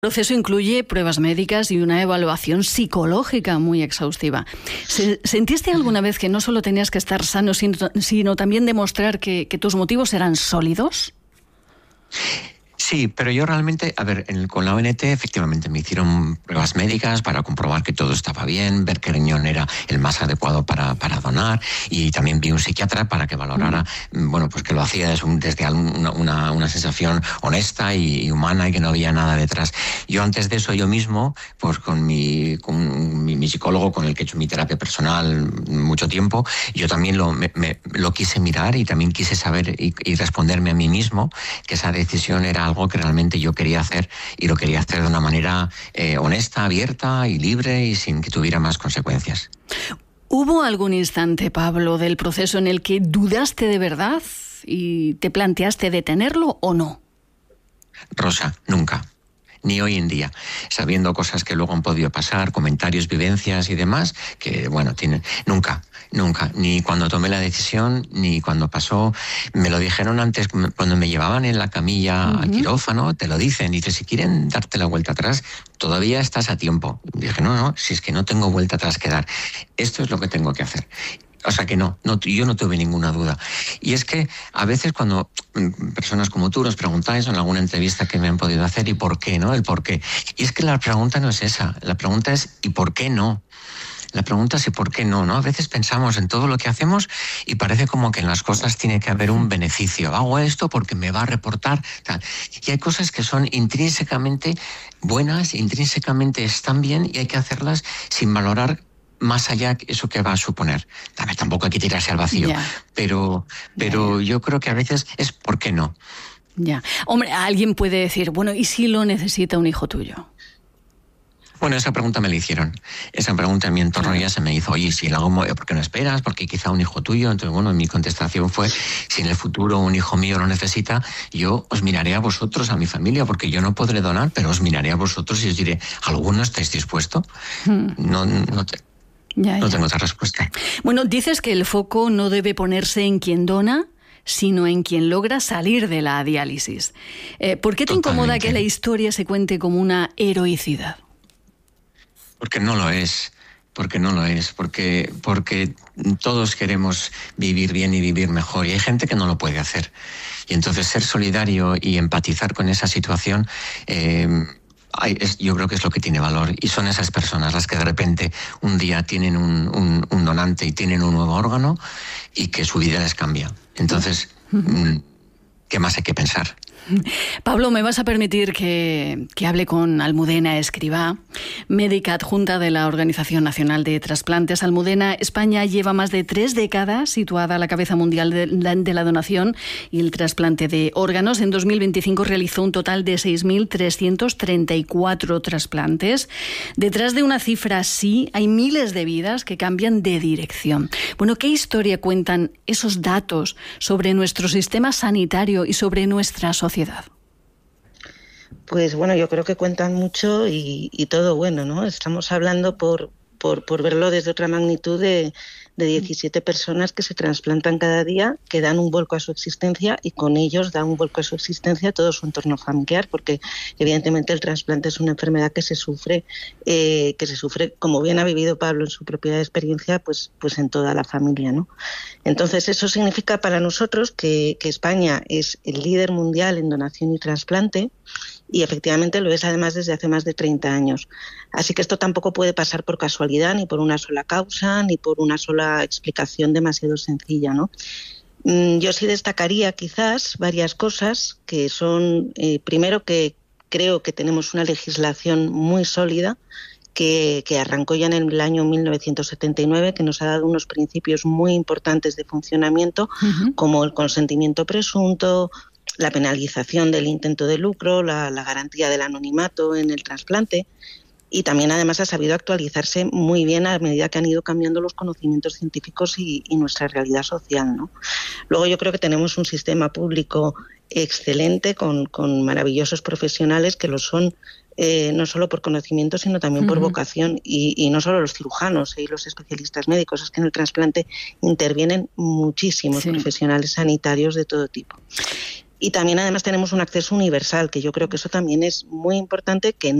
El proceso incluye pruebas médicas y una evaluación psicológica muy exhaustiva. ¿Sentiste alguna vez que no solo tenías que estar sano, sino también demostrar que tus motivos eran sólidos? Sí, pero yo realmente, con la ONT efectivamente me hicieron pruebas médicas para comprobar que todo estaba bien, ver qué riñón era el más adecuado para donar, y también vi un psiquiatra para que valorara, pues que lo hacía desde una sensación honesta y humana y que no había nada detrás. Yo antes de eso, yo mismo, pues con mi psicólogo, con el que he hecho mi terapia personal mucho tiempo, yo también lo quise mirar y también quise saber y responderme a mí mismo que esa decisión era algo que realmente yo quería hacer, y lo quería hacer de una manera honesta, abierta y libre y sin que tuviera más consecuencias. ¿Hubo algún instante, Pablo, del proceso en el que dudaste de verdad y te planteaste detenerlo o no? Rosa, nunca. Ni hoy en día, sabiendo cosas que luego han podido pasar, comentarios, vivencias y demás, que nunca, ni cuando tomé la decisión, ni cuando pasó. Me lo dijeron antes, cuando me llevaban en la camilla al quirófano, te lo dicen, dice, si quieren darte la vuelta atrás, todavía estás a tiempo. Dije, no, si es que no tengo vuelta atrás que dar, esto es lo que tengo que hacer. O sea que no, yo no tuve ninguna duda. Y es que a veces cuando personas como tú nos preguntáis en alguna entrevista que me han podido hacer, ¿y por qué, no? El por qué. Y es que la pregunta no es esa, la pregunta es ¿y por qué no? La pregunta es ¿y por qué no? A veces pensamos en todo lo que hacemos y parece como que en las cosas tiene que haber un beneficio. Hago esto porque me va a reportar tal. Y hay cosas que son intrínsecamente buenas, intrínsecamente están bien, y hay que hacerlas sin valorar más allá eso que va a suponer. Tampoco hay que tirarse al vacío, pero yo creo que a veces es ¿por qué no? Ya. Hombre, alguien puede decir, bueno, ¿y si lo necesita un hijo tuyo? Bueno, esa pregunta me la hicieron. Esa pregunta en mi entorno ya se me hizo, oye, si ¿por qué no esperas? Porque quizá un hijo tuyo. Entonces, bueno, mi contestación fue, si en el futuro un hijo mío lo necesita, yo os miraré a vosotros, a mi familia, porque yo no podré donar, pero os miraré a vosotros y os diré, ¿alguno estáis dispuesto? No tengo otra respuesta. Bueno, dices que el foco no debe ponerse en quien dona, sino en quien logra salir de la diálisis. ¿Por qué te incomoda que la historia se cuente como una heroicidad? Porque no lo es, porque todos queremos vivir bien y vivir mejor, y hay gente que no lo puede hacer. Y entonces ser solidario y empatizar con esa situación, yo creo que es lo que tiene valor, y son esas personas las que de repente un día tienen un donante y tienen un nuevo órgano y que su vida les cambia. Entonces, ¿qué más hay que pensar? Pablo, ¿me vas a permitir que hable con Almudena Escrivá, médica adjunta de la Organización Nacional de Trasplantes? Almudena, España lleva más de 3 décadas situada a la cabeza mundial de la donación y el trasplante de órganos. En 2025 realizó un total de 6.334 trasplantes. Detrás de una cifra así hay miles de vidas que cambian de dirección. Bueno, ¿qué historia cuentan esos datos sobre nuestro sistema sanitario y sobre nuestra sociedad? Pues bueno, yo creo que cuentan mucho y todo bueno, ¿no? Estamos hablando, por verlo desde otra magnitud, de 17 personas que se trasplantan cada día, que dan un vuelco a su existencia, y con ellos da un vuelco a su existencia todo su entorno familiar, porque evidentemente el trasplante es una enfermedad que se sufre, como bien ha vivido Pablo en su propia experiencia, pues en toda la familia, ¿no? Entonces eso significa para nosotros que España es el líder mundial en donación y trasplante, y efectivamente lo es además desde hace más de 30 años. Así que esto tampoco puede pasar por casualidad, ni por una sola causa, ni por una sola explicación demasiado sencilla, ¿no? Yo sí destacaría quizás varias cosas, que son, primero, que creo que tenemos una legislación muy sólida, que arrancó ya en el año 1979, que nos ha dado unos principios muy importantes de funcionamiento, como el consentimiento presunto, la penalización del intento de lucro, la garantía del anonimato en el trasplante, y también además ha sabido actualizarse muy bien a medida que han ido cambiando los conocimientos científicos y nuestra realidad social, ¿no? Luego yo creo que tenemos un sistema público excelente con maravillosos profesionales que lo son, no solo por conocimiento sino también por vocación, y no solo los cirujanos y los especialistas médicos, es que en el trasplante intervienen muchísimos profesionales sanitarios de todo tipo. Y también además tenemos un acceso universal, que yo creo que eso también es muy importante, que